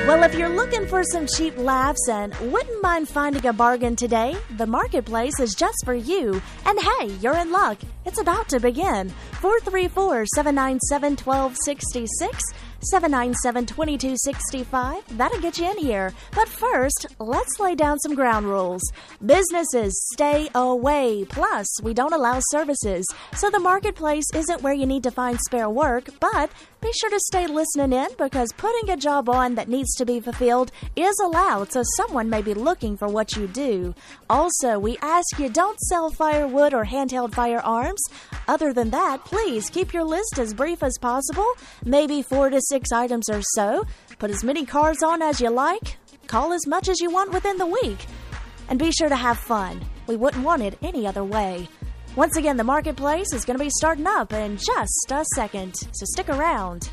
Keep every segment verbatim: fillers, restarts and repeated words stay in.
Well, if you're looking for some cheap laughs and wouldn't mind finding a bargain today, the Marketplace is just for you. And hey, you're in luck. It's about to begin. four three four, seven nine seven, one two six six, seven nine seven, two two six five. That'll get you in here. But first, let's lay down some ground rules. Businesses stay away. Plus, we don't allow services. So the Marketplace isn't where you need to find spare work, but be sure to stay listening in because putting a job on that needs to be fulfilled is allowed, so someone may be looking for what you do. Also, we ask you don't sell firewood or handheld firearms. Other than that, please keep your list as brief as possible, maybe four to six items or so. Put as many cars on as you like. Call as much as you want within the week. And be sure to have fun. We wouldn't want it any other way. Once again, the Marketplace is going to be starting up in just a second, so stick around.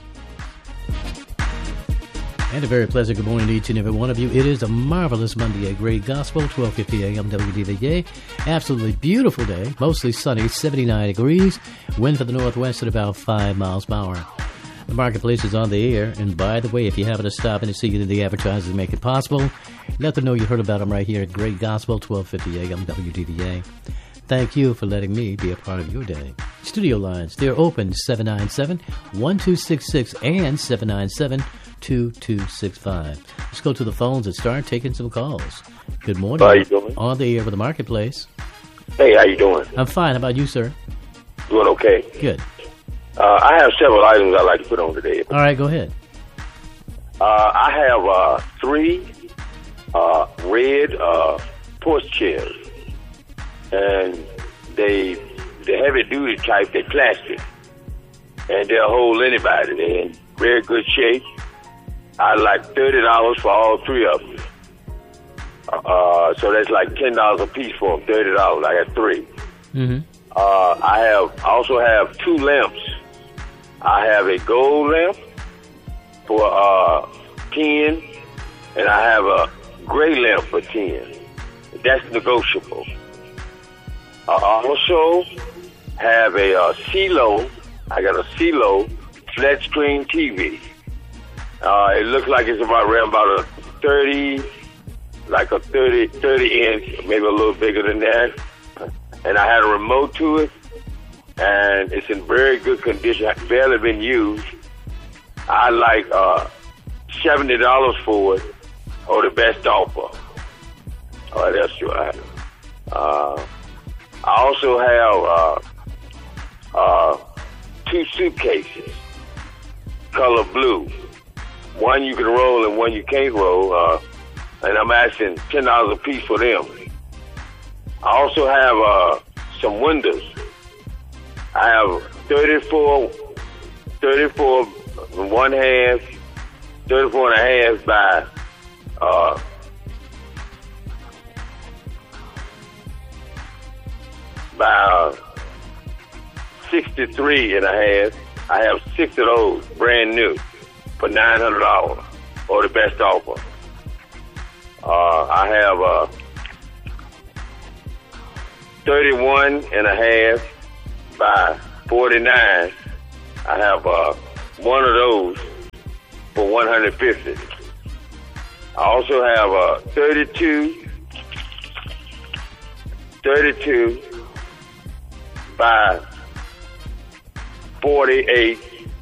And a very pleasant good morning to each and every one of you. It is a marvelous Monday at Great Gospel, twelve fifty a.m. W D V A. Absolutely beautiful day, mostly sunny, seventy-nine degrees, wind from the northwest at about five miles per hour. The Marketplace is on the air, and by the way, if you happen to stop in to see the advertisers make it possible, let them know you heard about them right here at Great Gospel, twelve fifty a.m. W D V A. Thank you for letting me be a part of your day. Studio lines, they're open seven nine seven, one two six six and seven nine seven, two two six five. Let's go to the phones and start taking some calls. Good morning. How you doing? On the air with the Marketplace. Hey, how you doing? I'm fine. How about you, sir? Doing okay. Good. Uh, I have several items I'd like to put on today. All right, go ahead. Uh, I have uh, three uh, red uh, porch chairs. And they, the heavy-duty type, they're plastic. And they'll hold anybody. They're in very good shape. I like thirty dollars for all three of them. Uh, so that's like ten dollars a piece for them, thirty dollars. I got three. Mm-hmm. Uh, I have also have two lamps. I have a gold lamp for uh, ten, and I have a gray lamp for ten. That's negotiable. I also have a uh, CeeLo. I got a CeeLo flat screen T V. Uh, it looks like it's about around about a thirty, like a thirty, thirty inch, maybe a little bigger than that. And I had a remote to it, and it's in very good condition. It's barely been used. I like uh, seventy dollars for it, or the best offer. Oh, that's right. Uh, I also have uh, uh, two suitcases, color blue. One you can roll and one you can't roll, uh, and I'm asking ten dollars a piece for them. I also have uh, some windows. I have thirty-four, thirty-four in one half, thirty-four and a half by uh, by uh, sixty-three and a half. I have six of those, brand new, for nine hundred dollars, or the best offer. Uh, I have uh, thirty-one and a half by forty-nine. I have uh, one of those for one hundred fifty dollars. I also have uh, thirty-two, thirty-two by forty-eight.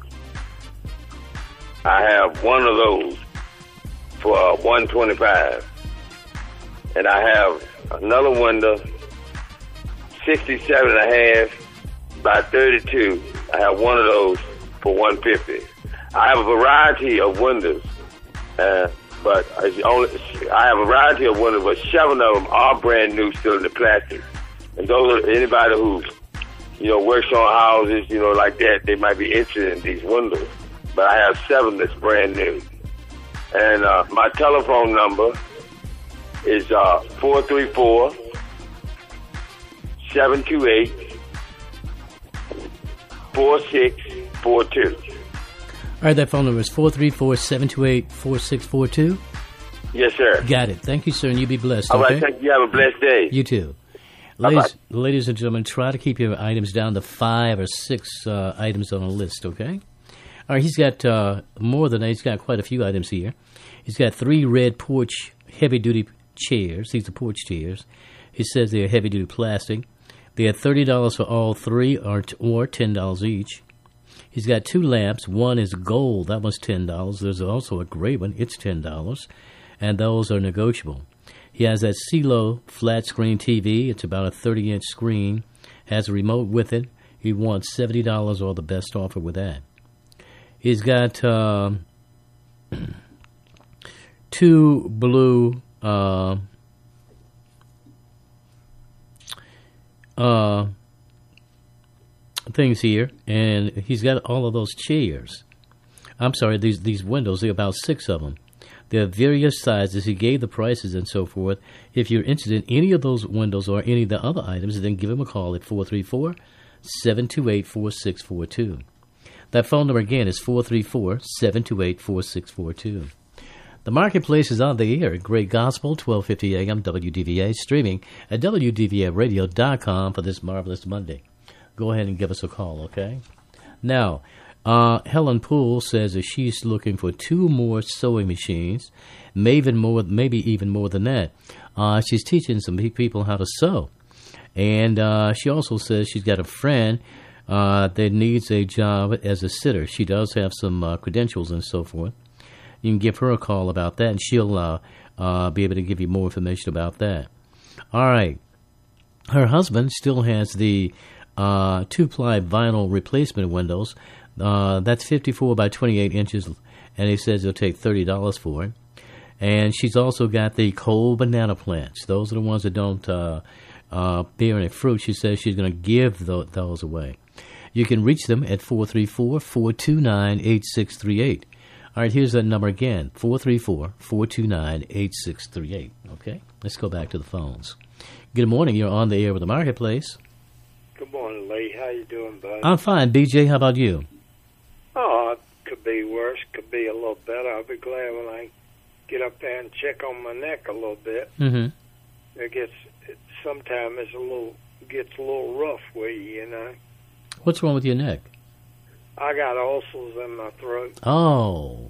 I have one of those for uh, one hundred twenty-five dollars. And I have another window, sixty-seven and a half by thirty-two. I have one of those for one hundred fifty dollars. I have a variety of windows, uh, but it's only, I have a variety of windows, but seven of them are brand new, still in the plastic. And those are anybody who, you know, works on houses, you know, like that, they might be interested in these windows. But I have seven that's brand new. And uh, my telephone number is uh, four three four, seven two eight, four six four two. All right, that phone number is four three four, seven two eight, four six four two. Yes, sir. Got it. Thank you, sir, and you be blessed. All okay? right, thank you. Have a blessed day. You too. Bye-bye. Ladies, ladies and gentlemen, try to keep your items down to five or six uh, items on a list, okay? All right, he's got uh, more than that. He's got quite a few items here. He's got three red porch heavy-duty chairs. These are porch chairs. He says they're heavy-duty plastic. They are thirty dollars for all three, or, or ten dollars each. He's got two lamps. One is gold. That one's ten dollars. There's also a gray one. It's ten dollars. And those are negotiable. He has that CeeLo flat-screen T V. It's about a thirty-inch screen. Has a remote with it. He wants seventy dollars or the best offer with that. He's got uh, two blue uh, uh, things here, and he's got all of those chairs. I'm sorry, these these windows. There are about six of them. There are various sizes. He gave the prices and so forth. If you're interested in any of those windows or any of the other items, then give him a call at four three four, seven two eight, four six four two. That phone number again is four three four, seven two eight, four six four two. The Marketplace is on the air at Great Gospel, twelve fifty A M W D V A, streaming at W D V A radio dot com for this marvelous Monday. Go ahead and give us a call, okay? Now, uh, Helen Poole says that she's looking for two more sewing machines, maybe even more, maybe even more than that. Uh, she's teaching some people how to sew. And uh, she also says she's got a friend uh, that needs a job as a sitter. She does have some uh, credentials and so forth. You can give her a call about that, and she'll uh, uh, be able to give you more information about that. All right. Her husband still has the uh, two-ply vinyl replacement windows. Uh, that's fifty-four by twenty-eight inches, and he says he'll take thirty dollars for it. And she's also got the cold banana plants. Those are the ones that don't uh, uh, bear any fruit. She says she's going to give th- those away. You can reach them at four three four, four two nine, eight six three eight. All right, here's that number again, four three four, four two nine, eight six three eight. Okay, let's go back to the phones. Good morning. You're on the air with the Marketplace. Good morning, Lee. How you doing, bud? I'm fine. B J, how about you? Oh, it could be worse. Could be a little better. I'll be glad when I get up there and check on my neck a little bit. Mm-hmm. It gets, it, sometimes it's a little, gets a little rough with you, you know. What's wrong with your neck? I got ulcers in my throat. Oh.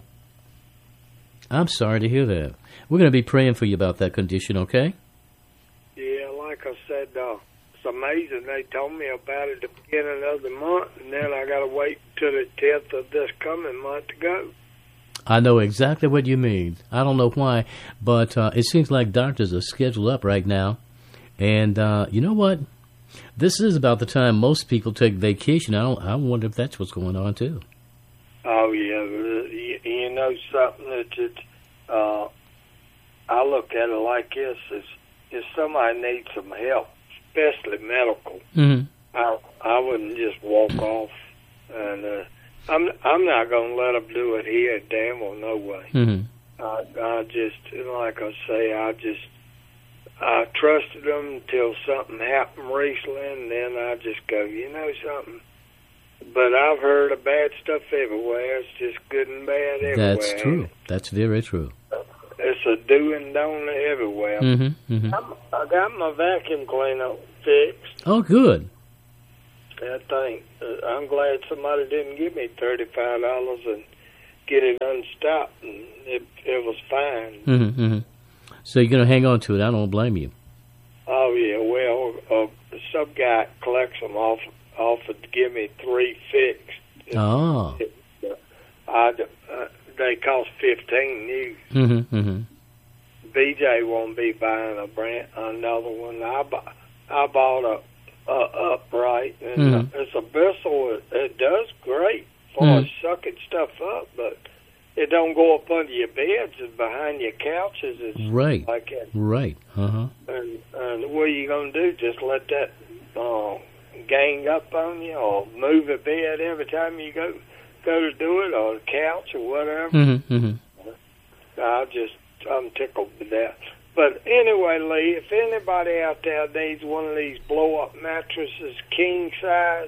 I'm sorry to hear that. We're going to be praying for you about that condition, okay? Yeah, like I said, uh, it's amazing. They told me about it at the beginning of the month, and then I got to wait till the tenth of this coming month to go. I know exactly what you mean. I don't know why, but uh, it seems like doctors are scheduled up right now. And uh, you know what? This is about the time most people take vacation. I don't. I wonder if that's what's going on too. Oh yeah, you, you know something that it, uh, I look at it like this: is if somebody needs some help, especially medical, mm-hmm. I I wouldn't just walk off, and uh, I'm I'm not gonna let them do it here. Damn well, no way. Mm-hmm. I I just like I say, I just. I trusted them until something happened recently, and then I just go, you know something? But I've heard of bad stuff everywhere. It's just good and bad everywhere. That's true. That's very true. It's a do and don't everywhere. Mm-hmm, mm-hmm. I'm, I got my vacuum cleaner fixed. Oh, good. I think uh, I'm glad somebody didn't give me thirty-five dollars and get it unstopped, and it, it was fine. Mm-hmm, mm-hmm. So you're going to hang on to it. I don't blame you. Oh, yeah. Well, uh, some guy collects them off, offered to give me three fixed. Oh. I, uh, they cost fifteen new. Mm-hmm, mm-hmm. B J won't be buying a brand, another one. I, bu- I bought a, a upright, and mm-hmm. uh, it's a Bissell. It, it does great for mm-hmm. sucking stuff up, but it don't go up under your beds and behind your couches. It's right. like that. Right. Uh-huh. And, and what are you going to do? Just let that uh, gang up on you, or move a bed every time you go go to do it, or the couch or whatever? Mm-hmm, mm-hmm. I just, I'm tickled with that. But anyway, Lee, if anybody out there needs one of these blow-up mattresses, king size,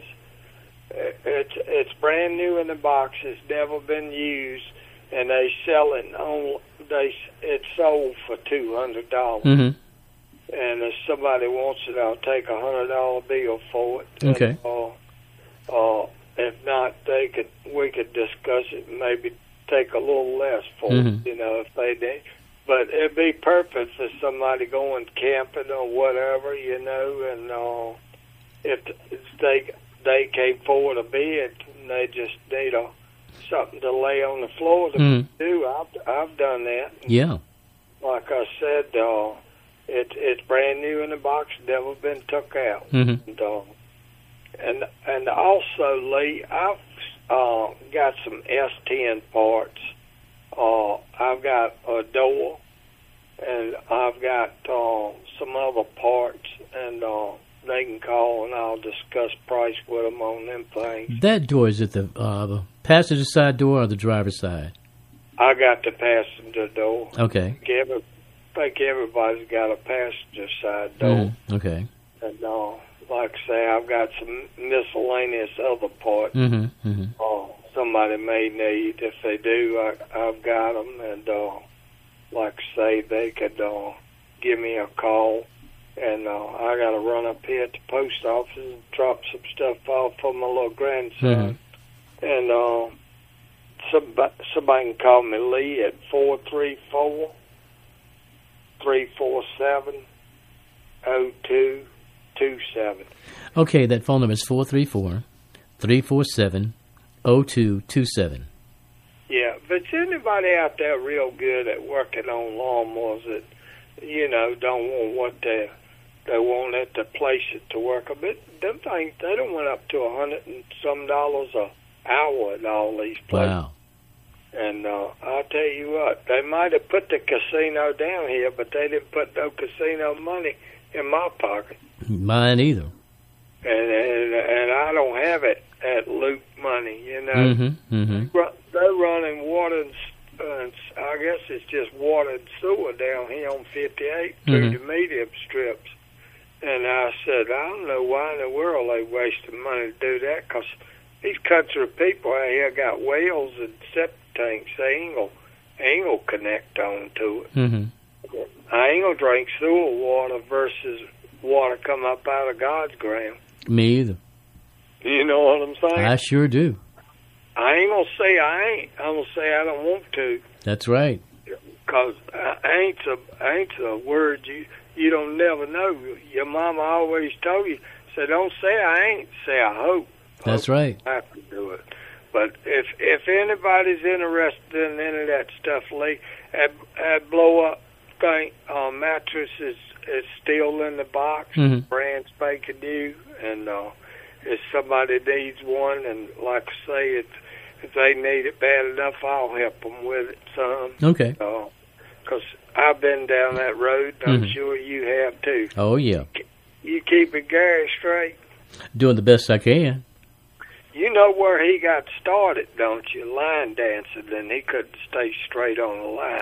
it's it's brand new in the box. It's never been used. And they sell it on. They it's sold for two hundred dollars. Mm-hmm. And if somebody wants it, I'll take a hundred dollar bill for it. Okay. And, uh, uh, if not, they could we could discuss it and maybe take a little less for Mhm. it, you know, if they did. But it'd be perfect for somebody going camping or whatever, you know, and uh, if they they came forward a bid and they just need a something to lay on the floor to Mhm. do. I've I've done that. Yeah. Like I said, uh, it it's brand new in the box, never been took out. Mhm. And, uh, and and also, Lee, I've uh, got some S ten parts. Uh, I've got a door, and I've got uh, some other parts, and uh, they can call, and I'll discuss price with them on them things. That door, is it the, uh, the passenger side door or the driver's side? I got the passenger door. Okay. Every, I think everybody's got a passenger side door. Mhm. Okay. And uh, like I say, I've got some miscellaneous other parts. Mm-hmm. Mm-hmm. Uh, somebody may need. If they do, I, I've got them. And uh, like I say, they could uh, give me a call. And uh, I got to run up here at the post office and drop some stuff off for my little grandson. Mm-hmm. And uh, somebody, somebody can call me, Lee, at four three four, three four seven, oh two two seven. Okay, that phone number is four three four, three four seven, oh two two seven. Yeah, but anybody out there real good at working on lawnmowers that, you know, don't want what they they want at the place it to work a bit. Them things, they done went up to a hundred and some dollars a hour at all these places. Wow. And uh, I'll tell you what, they might have put the casino down here, but they didn't put no casino money in my pocket. Mine either. And and, and I don't have it at Loop money, you know. Mm-hmm. Mm-hmm. Ru- They're running water and, s- uh, and s- I guess it's just water and sewer down here on fifty-eight through Mhm. the medium strips. And I said, I don't know why in the world they wasting money to do that, because these country people out here got wells and septic tanks. They ain't gonna, ain't gonna connect on to it. Mm-hmm. I ain't gonna drink sewer water versus water come up out of God's ground. Me either. You know what I'm saying? I sure do. I ain't gonna say I ain't. I'm gonna say I don't want to. That's right. Cause ain't's a ain't's a word you you don't never know. Your mama always told you, say don't say I ain't, say I hope. That's Hope right. I have to do it. But if if anybody's interested in any of that stuff, Lee, that, that blow up thing uh, mattress is is still in the box, Mhm. brand spanking new, and uh, if somebody needs one, and like I say, if if they need it bad enough, I'll help them with it some. Okay. Because I've been down that road, I'm Mhm. sure you have too. Oh, yeah. You keeping Gary straight? Doing the best I can. You know where he got started, don't you? Line dancing, and he couldn't stay straight on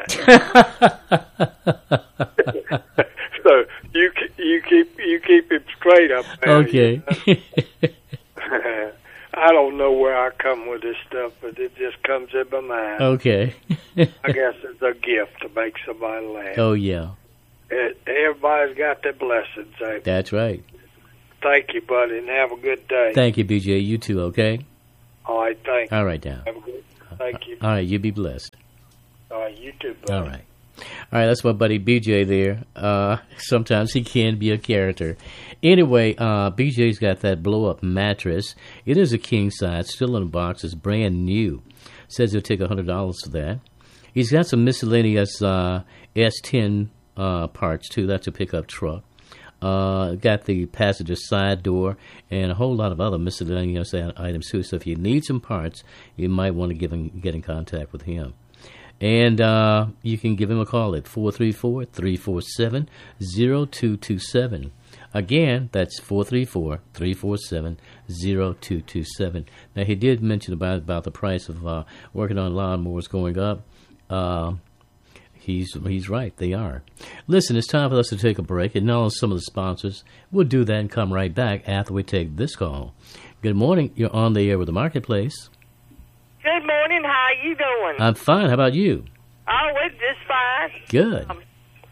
the line. So you ke- you keep you keep him straight up there. Okay. You know? I don't know where I come with this stuff, but it just comes in my mind. Okay. I guess it's a gift to make somebody laugh. Oh, yeah. It, everybody's got their blessings. Eh? That's right. Thank you, buddy, and have a good day. Thank you, B J. You too, okay? All right, thank you. All right, now. Have a good. Thank you. All right, you be blessed. All right, you too, buddy. All right. All right, that's my buddy B J there. Uh, sometimes he can be a character. Anyway, uh, B J's got that blow-up mattress. It is a king size, still in the box. It's brand new. Says he'll take one hundred dollars for that. He's got some miscellaneous uh, S ten uh, parts, too. That's a pickup truck. Uh, got the passenger side door and a whole lot of other miscellaneous items, too. So if you need some parts, you might want to give him, get in contact with him. And uh, you can give him a call at four three four, three four seven, oh two two seven. Again, that's four three four, three four seven, oh two two seven. Now, he did mention about about the price of uh, working on lawnmowers going up. Uh, he's he's right, they are. Listen, it's time for us to take a break, and now some of the sponsors. We'll do that and come right back after we take this call. Good morning. You're on the air with the Marketplace. Good morning. How you doing? I'm fine. How about you? Oh, it's just fine. Good. Um,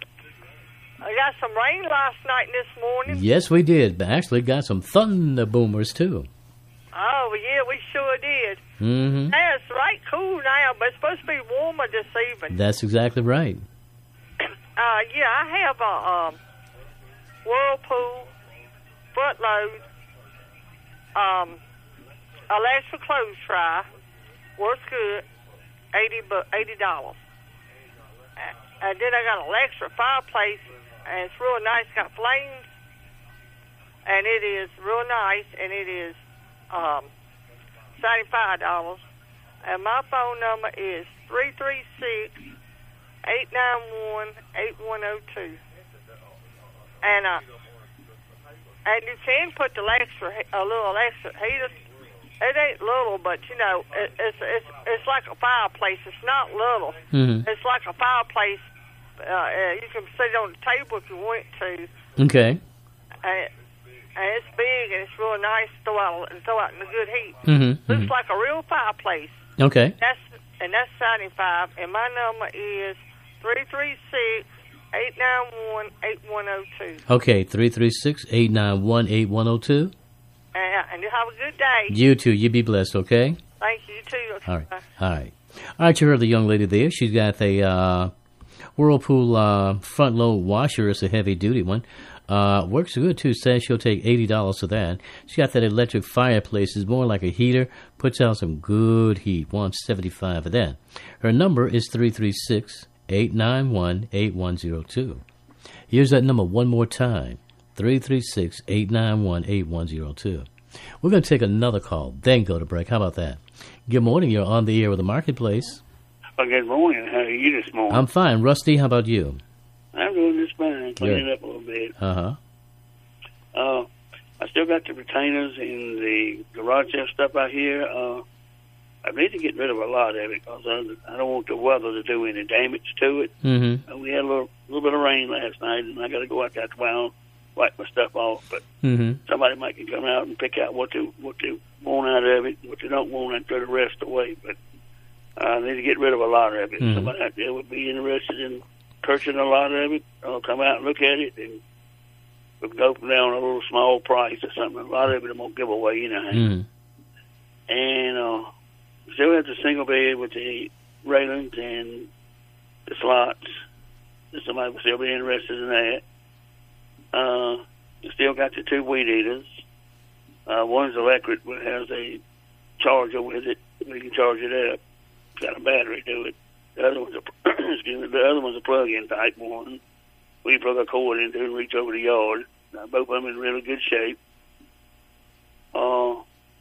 I got some rain last night and this morning. Yes, we did. But actually got some thunder boomers, too. Oh, yeah, we sure did. Mm-hmm. Now, it's right cool now, but it's supposed to be warmer this evening. That's exactly right. Uh, yeah, I have a um, Whirlpool front load um, electric clothes fryer. Works good, eighty bu- eighty dollars. And then I got an electric fireplace, and it's real nice. Got flames, and it is real nice, and it is um, seventy-five dollars. And my phone number is three three six, eight nine one, eight one zero two. And uh, and you can put the electric, a little electric heater. It ain't little, but you know, it, it's it's it's like a fireplace. It's not little. Mm-hmm. It's like a fireplace. Uh, uh, you can sit it on the table if you want to. Okay. And, it, and it's big and it's real nice to throw out throw out in the good heat. Mm-hmm. Looks Mm-hmm. like a real fireplace. Okay. That's and that's seventy-five. And my number is three three six, eight nine one, eight one zero two. Okay, three three six, eight nine one, eight one zero two. And, and you have a good day. You too. You be blessed, okay? Thank you, you too. All right. All right. All right, you heard the young lady there. She's got a uh, Whirlpool uh, front load washer. It's a heavy duty one. Uh, works good, too. Says she'll take eighty dollars for that. She got that electric fireplace. It's more like a heater. Puts out some good heat. Wants seventy-five for that. Her number is three three six, eight nine one, eight one zero two. Here's that number one more time. three three six, eight nine one, eight one zero two. We're going to take another call, then go to break. How about that? Good morning. You're on the air with the Marketplace. Well, good morning. How are you this morning? I'm fine. Rusty, how about you? I'm doing just fine. Cleaning Good. up a little bit. Uh-huh. Uh, I still got the retainers and the garage sale stuff out here. Uh, I need to get rid of a lot of it because I, I don't want the weather to do any damage to it. Mm-hmm. Uh, we had a little, little bit of rain last night, and I got to go out there tomorrow and wipe my stuff off. But Mm-hmm. somebody might can come out and pick out what they what they want out of it, what they don't want, and throw the rest away. But I need to get rid of a lot of it. Mhm. Somebody out there would be interested in purchasing a lot of it. I'll come out and look at it, and we'll go down a little small price or something. A lot of it I'm gonna give away, you know. Mm-hmm. And uh, still have the single bed with the railings and the slots. If somebody would still be interested in that. Uh, still got the two weed eaters. Uh, one's electric, but has a charger with it. We can charge it up. It's got a battery to it. The other one's a excuse me. The other one's a plug-in type one. We plug a cord into and reach over the yard. Uh, both of them in really good shape. Uh,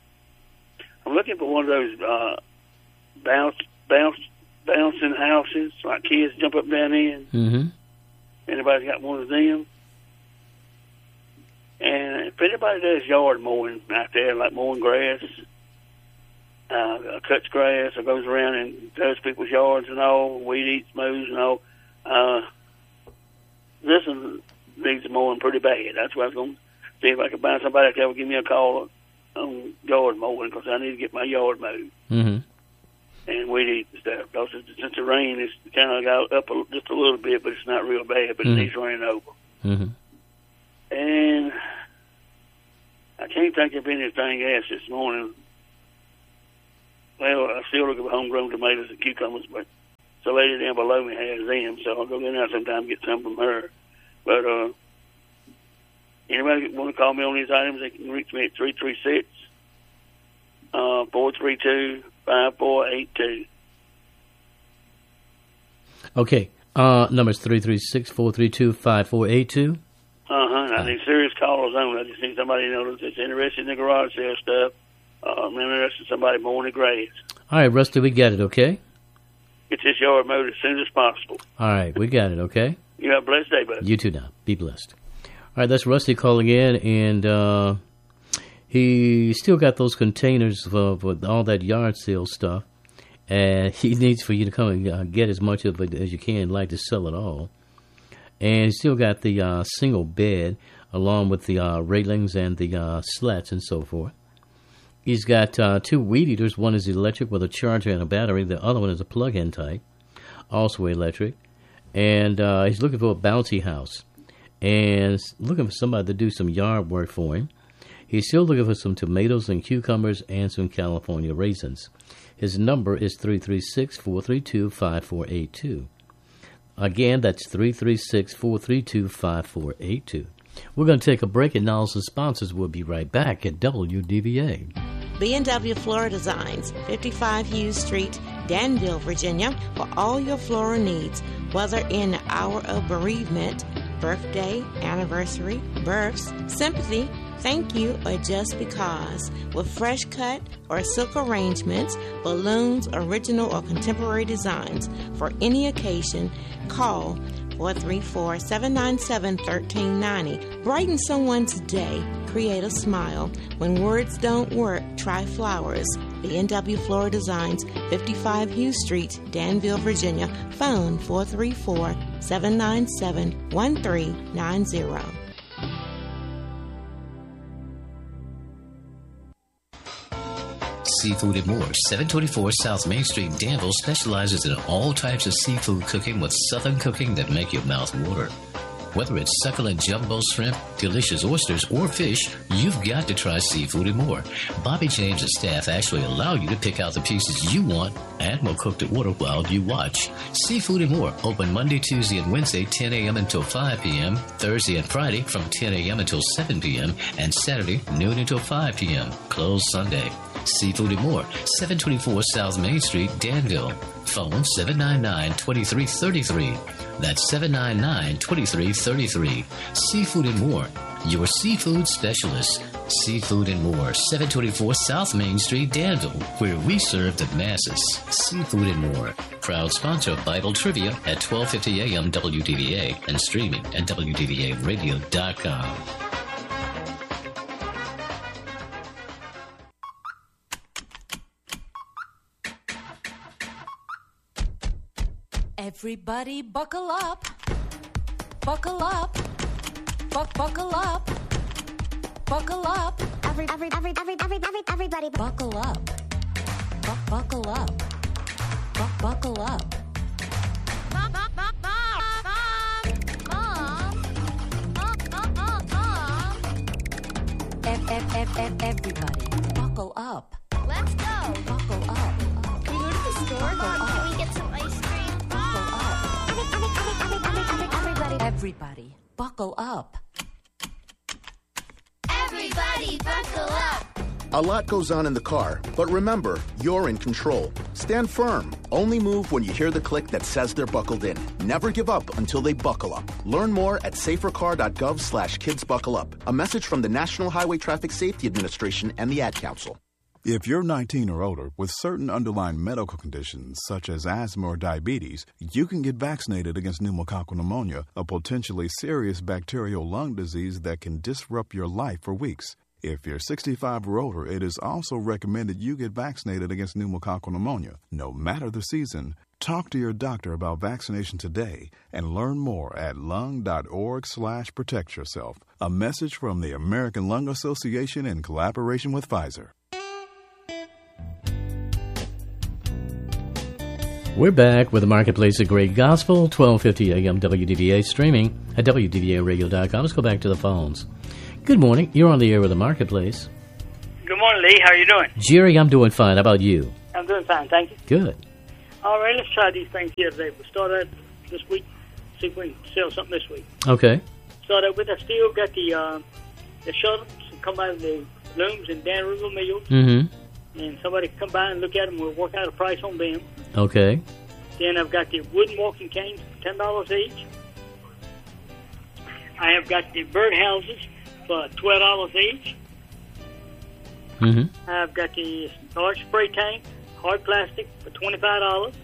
I'm looking for one of those uh, bounce, bounce, bouncing houses like kids jump up and down in. Mm-hmm. Anybody's got one of them? And if anybody does yard mowing out there, like mowing grass, uh, cuts grass or goes around and does people's yards and all, weed eats, mows and all, uh, this one needs mowing pretty bad. That's why I was going to see if I could find somebody out there would give me a call on yard mowing because I need to get my yard mowed. Mm-hmm. And weed eat and stuff. Because since the rain, it's kind of got up a, just a little bit, but it's not real bad, but Mhm. it needs running over. Mm-hmm. And I can't think of anything else this morning. Well, I still look at homegrown tomatoes and cucumbers, but the lady down below me has them, so I'll go in there sometime and get some from her. But uh, anybody want to call me on these items, they can reach me at three three six, four three two, five four eight two. Okay. Uh, number's three three six, four three two, five four eight two. Uh-huh. I need serious callers only. I just need somebody you know that's interested in the garage sale stuff. Uh, I'm interested in somebody mowing the grass. All right, Rusty, we got it, okay? Get this yard mowed as soon as possible. All right, we got it, okay? You have a blessed day, buddy. You too now. Be blessed. All right, that's Rusty calling in, and uh, he still got those containers for, for all that yard sale stuff, and he needs for you to come and uh, get as much of it as you can, like to sell it all. And he's still got the uh, single bed, along with the uh, railings and the uh, slats and so forth. He's got uh, two weed eaters. One is electric with a charger and a battery. The other one is a plug-in type, also electric. And uh, he's looking for a bouncy house and looking for somebody to do some yard work for him. He's still looking for some tomatoes and cucumbers and some California raisins. His number is three three six, four three two, five four eight two. Again, that's three three six, four three two, five four eight two. We're going to take a break, and now some sponsors will be right back at W D V A. B and W Floral Designs, fifty-five Hughes Street, Danville, Virginia, for all your floral needs, whether in the hour of bereavement, birthday, anniversary, births, sympathy, thank you, or just because. With fresh cut or silk arrangements, balloons, original or contemporary designs for any occasion, call four three four, seven nine seven, one three nine zero. Brighten someone's day. Create a smile. When words don't work, try flowers. B and W Floral Designs, fifty-five Hughes Street, Danville, Virginia. Phone four three four, seven nine seven, one three nine zero. Seafood and More, seven twenty-four South Main Street, Danville, specializes in all types of seafood cooking with southern cooking that make your mouth water. Whether it's succulent jumbo shrimp, delicious oysters, or fish, you've got to try Seafood and More. Bobby James and staff actually allow you to pick out the pieces you want and will cook the order while you watch. Seafood and More, open Monday, Tuesday, and Wednesday, ten a.m. until five p.m., Thursday and Friday from ten a.m. until seven p.m., and Saturday, noon until five p.m., closed Sunday. Seafood and More, seven twenty-four South Main Street, Danville. Phone seven nine nine, two three three three. That's seven nine nine, two three three three. Seafood and More, your seafood specialist. Seafood and More, seven twenty-four South Main Street, Danville, where we serve the masses. Seafood and More, proud sponsor of Bible Trivia at twelve fifty a.m. W D V A and streaming at W D V A radio dot com. Everybody buckle up, buckle up, buck, buckle up, buckle up. Every, every, every, every, every, every, everybody buckle up, buck, buckle up, buck, buckle up. Mom, mom, mom, mom, mom, mom, mom, mom. Ev, ev, ev, ev, everybody buckle up. Let's go. Buckle up. Can we go to the store? Mom, can we get some ice cream? Everybody, everybody, buckle up. Everybody, buckle up. A lot goes on in the car, but remember, you're in control. Stand firm. Only move when you hear the click that says they're buckled in. Never give up until they buckle up. Learn more at safercar.gov slash kids buckle up. A message from the National Highway Traffic Safety Administration and the Ad Council. If you're nineteen or older with certain underlying medical conditions such as asthma or diabetes, you can get vaccinated against pneumococcal pneumonia, a potentially serious bacterial lung disease that can disrupt your life for weeks. If you're sixty-five or older, it is also recommended you get vaccinated against pneumococcal pneumonia, no matter the season. Talk to your doctor about vaccination today and learn more at lung.org slash protect yourself. A message from the American Lung Association in collaboration with Pfizer. We're back with the Marketplace of Great Gospel, twelve fifty a.m. W D V A, streaming at W D V A radio dot com. Let's go back to the phones. Good morning. You're on the air with the Marketplace. Good morning, Lee. How are you doing? Jerry, I'm doing fine. How about you? I'm doing fine, thank you. Good. All right, let's try these things here today. We'll start out this week, see if we can sell something this week. Okay. Start out with, I still got the uh, the shuttles that come out of the looms and Dan River Mills. Mm-hmm. And somebody come by and look at them. We'll work out a price on them. Okay. Then I've got the wooden walking canes, ten dollars each. I have got the bird houses for twelve dollars each. Mm-hmm. I've got the large spray tank, hard plastic, for twenty-five dollars.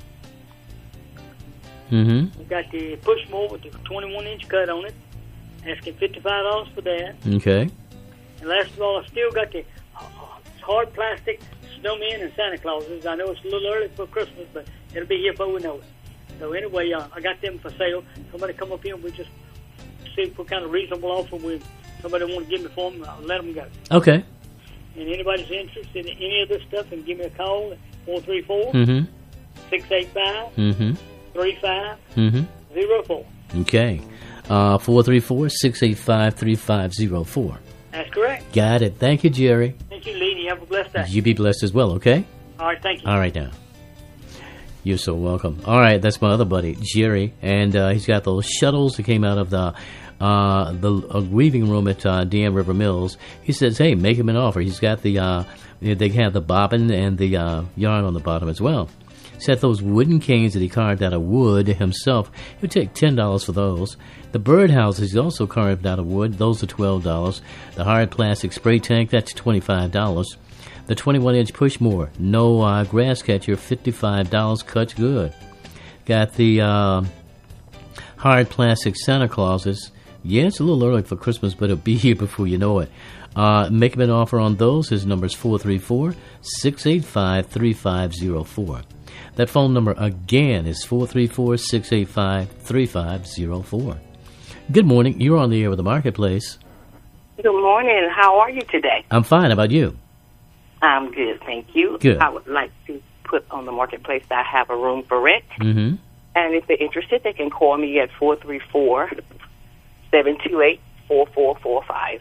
Mm-hmm. I've got the push mower with the twenty-one inch cut on it, asking fifty-five dollars for that. Okay. And last of all, I still got the hard plastic snowmen and Santa Clauses. I know it's a little early for Christmas, but it'll be here before we know it. So anyway, uh, I got them for sale. Somebody come up here and we just see what kind of reasonable offer we somebody want to give me for them. I'll let them go. Okay. And anybody's interested in any of this stuff, and give me a call at four three four, six eight five, three five zero four. Okay. Uh, four three four, six eight five, three five zero four. That's correct. Got it. Thank you, Jerry. Thank you, Lee. You have a blessed day. You be blessed as well, okay? All right, thank you. All right, now. You're so welcome. All right, that's my other buddy, Jerry, and uh, he's got those shuttles that came out of the uh, the uh, weaving room at uh, Dan River Mills. He says, hey, make him an offer. He's got the, uh, they have the bobbin and the uh, yarn on the bottom as well. He's got those wooden canes that he carved out of wood himself. He would take ten dollars for those. The birdhouses he also carved out of wood. Those are twelve dollars. The hard plastic spray tank, that's twenty-five dollars. The twenty-one inch Pushmore, no uh, grass catcher, fifty-five dollars, cuts good. Got the uh, hard plastic Santa Clauses. Yeah, it's a little early for Christmas, but it'll be here before you know it. Uh, make him an offer on those. His number is four three four, six eight five, three five zero four. That phone number again is four three four, six eight five, three five zero four. Good morning. You're on the air with the Marketplace. Good morning. How are you today? I'm fine. How about you? I'm good, thank you. Good. I would like to put on the Marketplace that I have a room for rent. Mm-hmm. And if they're interested, they can call me at four three four, seven two eight, four four four five.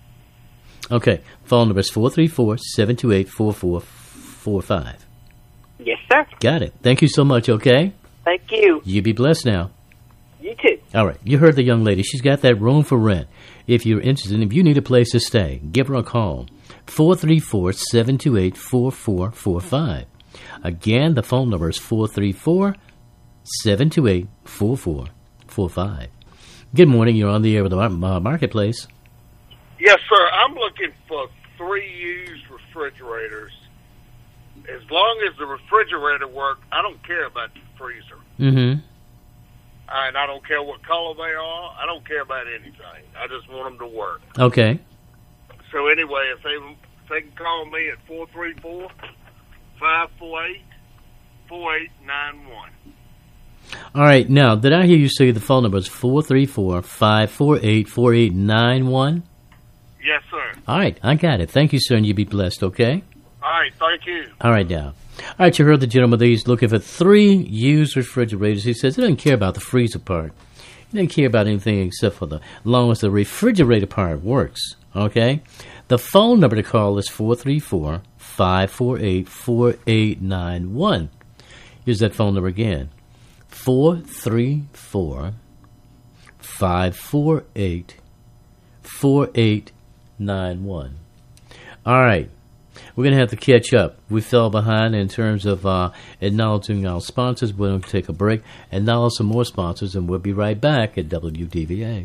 Okay. Phone number is four three four, seven two eight, four four four five. Yes, sir. Got it. Thank you so much, okay? Thank you. You be blessed now. You too. All right. You heard the young lady. She's got that room for rent. If you're interested, if you need a place to stay, give her a call. four three four, seven two eight, four four four five. Again, the phone number is four three four, seven two eight, four four four five. Good morning. You're on the air with the uh, Marketplace. Yes, sir. I'm looking for three used refrigerators. As long as the refrigerator works, I don't care about the freezer. Mm-hmm. And I don't care what color they are. I don't care about anything. I just want them to work. Okay. So anyway, if they, if they can call me at four three four, five four eight, four eight nine one. All right. Now, did I hear you say the phone number is four three four, five four eight, four eight nine one? Yes, sir. All right. I got it. Thank you, sir, and you be blessed, okay? All right. Thank you. All right, now. All right, you heard the gentleman that he's looking for three used refrigerators. He says he doesn't care about the freezer part. He doesn't care about anything except for the, as long as the refrigerator part works, okay? The phone number to call is four three four, five four eight, four eight nine one. Here's that phone number again. four three four, five four eight, four eight nine one. All right. We're going to have to catch up. We fell behind in terms of uh, acknowledging our sponsors. We're going to take a break, acknowledge some more sponsors, and we'll be right back at W D V A.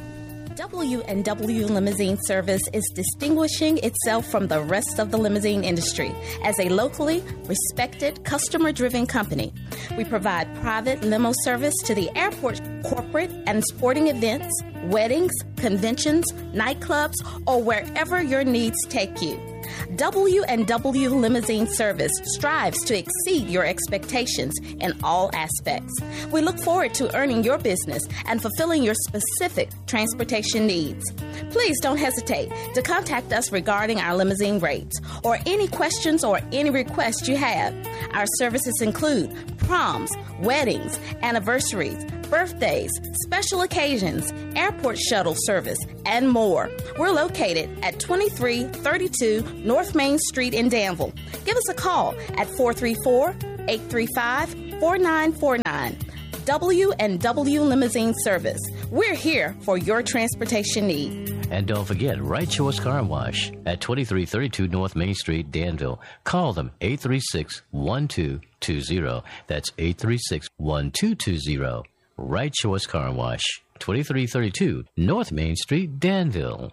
W and W Limousine Service is distinguishing itself from the rest of the limousine industry as a locally respected, customer-driven company. We provide private limo service to the airport, corporate and sporting events, weddings, conventions, nightclubs, or wherever your needs take you. W and W Limousine Service strives to exceed your expectations in all aspects. We look forward to earning your business and fulfilling your specific transportation needs. Please don't hesitate to contact us regarding our limousine rates or any questions or any requests you have. Our services include proms, weddings, anniversaries, birthdays, special occasions, airport shuttle service, and more. We're located at twenty-three thirty-two North Main Street in Danville. Give us a call at four three four, eight three five, four nine four nine. W and W Limousine Service. We're here for your transportation need. And don't forget, Right Choice Car Wash at twenty-three thirty-two North Main Street, Danville. Call them eight three six, one two two zero. That's eight three six, one two two zero. Right Choice Car Wash, twenty-three thirty-two North Main Street, Danville.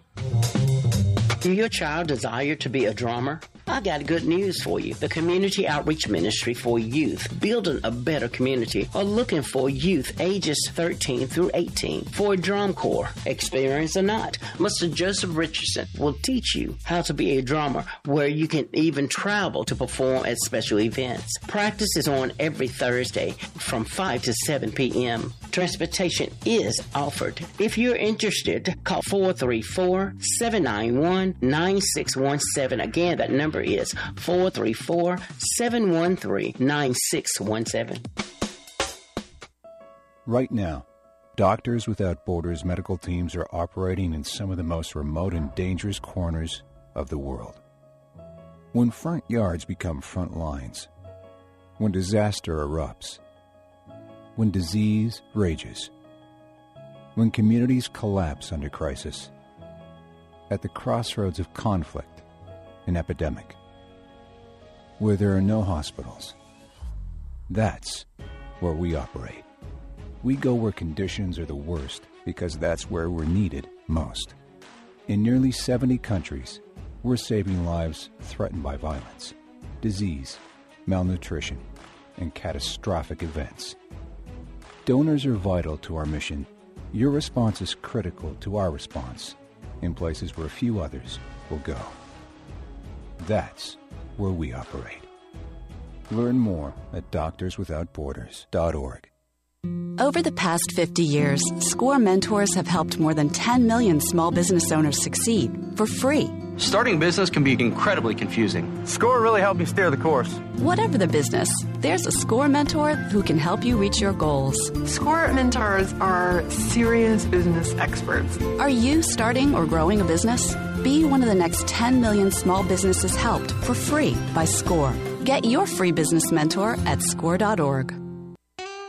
Do your child desire to be a drummer? I got good news for you. The Community Outreach Ministry for Youth, building a better community, are looking for youth ages thirteen through eighteen for a drum corps. Experienced or not, Mister Joseph Richardson will teach you how to be a drummer, where you can even travel to perform at special events. Practice is on every Thursday from five to seven p.m. Transportation is offered. If you're interested, call four three four, seven nine one, nine six one seven. Again, that number is four three four, seven one three, nine six one seven. Right now, Doctors Without Borders medical teams are operating in some of the most remote and dangerous corners of the world. When front yards become front lines, when disaster erupts, when disease rages, when communities collapse under crisis, at the crossroads of conflict and epidemic, where there are no hospitals, that's where we operate. We go where conditions are the worst because that's where we're needed most. In nearly seventy countries, we're saving lives threatened by violence, disease, malnutrition, and catastrophic events. Donors are vital to our mission. Your response is critical to our response in places where few others will go. That's where we operate. Learn more at doctors without borders dot org. Over the past fifty years, SCORE mentors have helped more than ten million small business owners succeed for free. Starting business can be incredibly confusing. SCORE really helped me steer the course. Whatever the business, there's a SCORE mentor who can help you reach your goals. SCORE mentors are serious business experts. Are you starting or growing a business? Be one of the next ten million small businesses helped for free by SCORE. Get your free business mentor at score dot org.